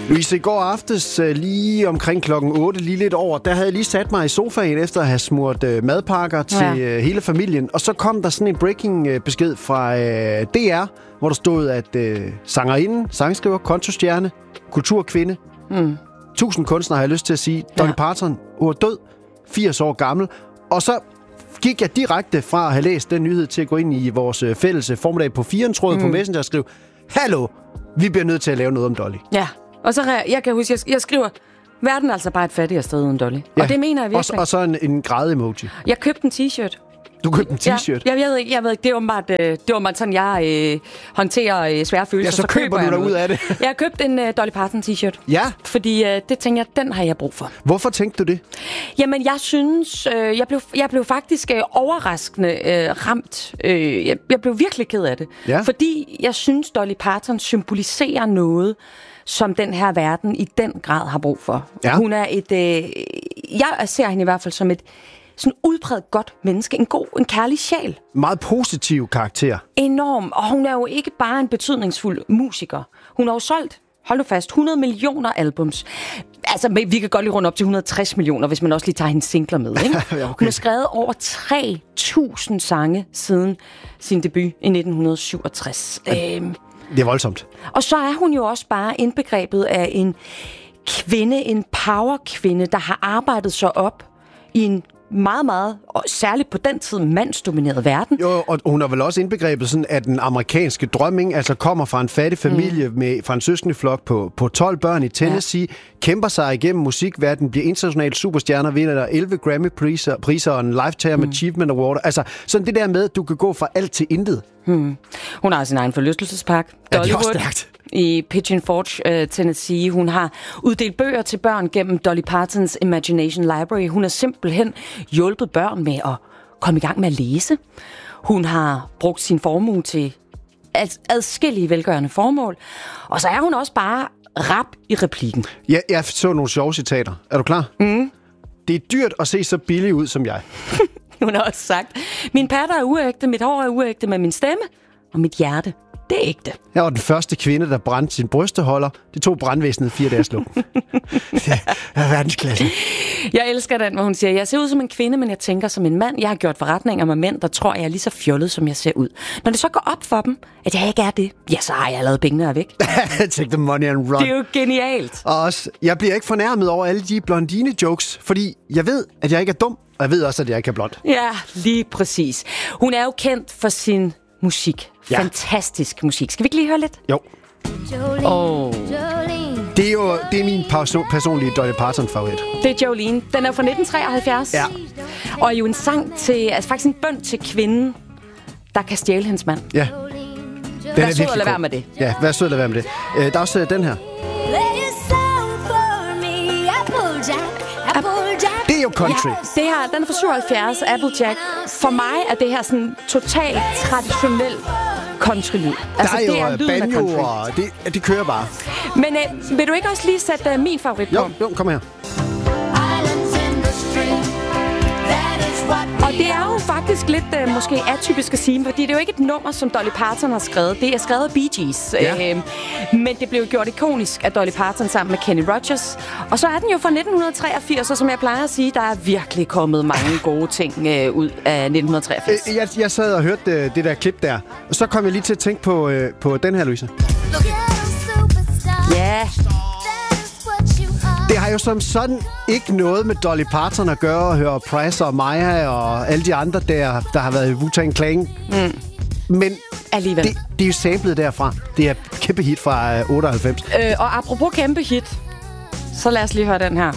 Louise, i går aftes lige omkring klokken 8, lige lidt over, der havde jeg lige sat mig i sofaen efter at have smurt madpakker til hele familien. Og så kom der sådan en breaking-besked fra DR, hvor der stod, at sangerinden, sangskriver, kontostjerne, kulturkvinde, 1000 kunstnere har jeg lyst til at sige, Dolly Parton, hun er død, 80 år gammel. Og så gik jeg direkte fra at have læst den nyhed til at gå ind i vores fælles formiddag på 4-tråd på Messenger og skrive, hallo, vi bliver nødt til at lave noget om Dolly. Ja, og så jeg kan huske, jeg skriver, verden er altså bare et fattigere sted uden Dolly. Ja. Og det mener jeg virkelig. Og så en græde-emoji. Jeg købte en t-shirt. Du købte en t-shirt? Ja, jeg ved ikke, det var bare sådan, jeg håndterer svære følelser. Ja, så køber du dig ud af det. Jeg har købt en Dolly Parton t-shirt. Ja? Fordi det tænker jeg, den har jeg brug for. Hvorfor tænkte du det? Jamen, jeg synes, jeg blev faktisk overraskende ramt. Jeg blev virkelig ked af det. Ja? Fordi jeg synes, Dolly Parton symboliserer noget, som den her verden i den grad har brug for. Ja. Hun er jeg ser hende i hvert fald som et sådan udpræget godt menneske. En kærlig sjæl. Meget positiv karakter. Enorm. Og hun er jo ikke bare en betydningsfuld musiker. Hun har jo solgt, hold nu fast, 100 millioner albums. Altså, vi kan godt lige runde op til 160 millioner, hvis man også lige tager hendes singler med. Ikke? Okay. Hun har skrevet over 3.000 sange siden sin debut i 1967. Det er voldsomt. Og så er hun jo også bare indbegrebet af en kvinde, en powerkvinde, der har arbejdet sig op i en meget, meget, og særligt på den tid, mandsdomineret verden. Jo, og hun er vel også indbegrebet sådan, at den amerikanske drømming, altså kommer fra en fattig familie fra en søskendeflok på 12 børn i Tennessee, kæmper sig igennem musikverdenen, bliver international superstjerner, vinder 11 Grammy-priser og en Lifetime Achievement Award. Altså sådan det der med, at du kan gå fra alt til intet. Hun har sin egen forlystelsespark, Dollywood, i Pigeon Forge, Tennessee. Hun har uddelt bøger til børn gennem Dolly Partons Imagination Library. Hun har simpelthen hjulpet børn med at komme i gang med at læse. Hun har brugt sin formue til adskillige velgørende formål. Og så er hun også bare rap i replikken. Ja, jeg så nogle sjove citater. Er du klar? Det er dyrt at se så billig ud som jeg. Hun har også sagt, min patter er uægte, mit hår er uægte, men min stemme og mit hjerte, det er ægte. Jeg var den første kvinde, der brændte sin brysteholder. Det tog brandvæsenet 4 dages lukken. Det er verdensklasse. Jeg elsker den, hvor hun siger, jeg ser ud som en kvinde, men jeg tænker som en mand. Jeg har gjort forretninger med mænd, der tror, jeg er lige så fjollet, som jeg ser ud. Når det så går op for dem, at jeg ikke er det, ja, så har jeg lavet pengene væk. Take the money and run. Det er jo genialt. Og også, jeg bliver ikke fornærmet over alle de blondine-jokes, fordi jeg ved, at jeg ikke er dum, og jeg ved også, at jeg ikke er blond. Ja, lige præcis. Hun er jo kendt for sin musik. Ja. Fantastisk musik. Skal vi ikke lige høre lidt? Jo. Det er min personlige Dolly Parton-favorit. Det er Jolene. Den er fra 1973. Ja. Og er jo en sang til, altså faktisk en bøn til kvinden, der kan stjæle hendes mand. Ja. Vær sød at lade være med det. Ja, vær sød at lade være med det. Der er også den her. Det er jo country. Ja, den er fra 77, Applejack. For mig er det her sådan totalt traditionel countrylyd. Altså, der er jo banjo, og det kører bare. Men vil du ikke også lige sætte min favorit på? Jo, kom her. Og det er jo faktisk lidt måske atypisk at sige, fordi det er jo ikke et nummer, som Dolly Parton har skrevet. Det er skrevet af Bee Gees. Ja. Men det blev gjort ikonisk af Dolly Parton sammen med Kenny Rogers. Og så er den jo fra 1983, og som jeg plejer at sige, der er virkelig kommet mange gode ting ud af 1983. Jeg sad og hørte det der klip der, og så kom jeg lige til at tænke på den her, Louise. Ja. Det har jo som sådan ikke noget med Dolly Parton at gøre, at høre Price og Maya og alle de andre der har været i Wu-Tang Clan. Men alligevel. Det er jo samlet derfra. Det er et kæmpe hit fra 98. Og apropos kæmpe hit, så lad os lige høre den her.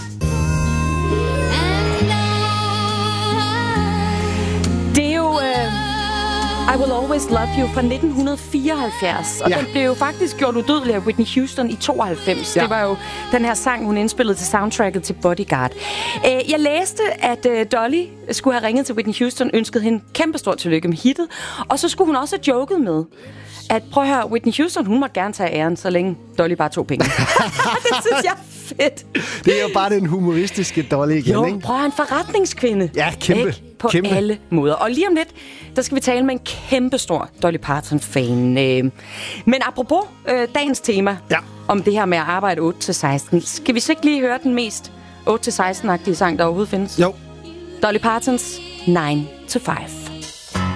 Det er jo I Will Always Love You fra 1974. Og den blev jo faktisk gjort udødelig af Whitney Houston i 92. Ja. Det var jo den her sang, hun indspillede til soundtracket til Bodyguard. Jeg læste, at Dolly skulle have ringet til Whitney Houston, ønskede hende kæmpestort tillykke med hittet. Og så skulle hun også have joket med, at prøv at høre, Whitney Houston, hun må gerne tage æren, så længe Dolly bare tog penge. Det synes jeg er fedt. Det er jo bare den humoristiske Dolly igen, jo, ikke? Prøv at høre, en forretningskvinde. Ja, kæmpe. Ikke? På alle måder. Og lige om lidt, der skal vi tale med en kæmpestor Dolly Parton-fan. Men apropos dagens tema. Ja. om det her med at arbejde 8-16. Skal vi så ikke lige høre den mest 8-16-agtige sang, der overhovedet findes? Jo. Dolly Partons 9 to 5.